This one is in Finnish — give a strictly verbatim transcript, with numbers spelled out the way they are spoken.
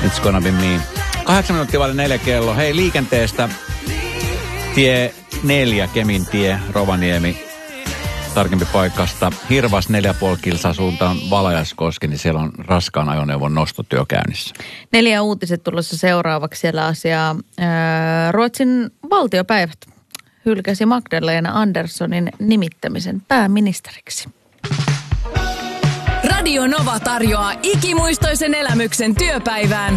It's gonna be me. Kahdeksan minuuttia vaille neljä kello. Hei, liikenteestä. Tie neljä, Kemin tie, Rovaniemi. Tarkempi paikasta. Hirvas neljä pilkku viisi kilsaa suuntaan Valajaskoski, niin siellä on raskaan ajoneuvon nostotyö käynnissä. Neljä uutiset tulossa seuraavaksi siellä asiaa. Ruotsin valtiopäivät hylkäsi Magdalena Anderssonin nimittämisen pääministeriksi. Radio Nova tarjoaa ikimuistoisen elämyksen työpäivään